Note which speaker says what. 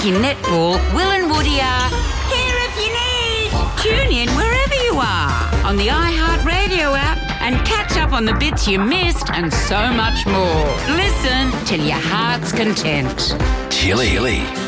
Speaker 1: Talking Netball, Will and Woody are here if you need. Tune in wherever you are on the iHeartRadio app and catch up on the bits you missed and so much more. Listen till your heart's content.
Speaker 2: Chili.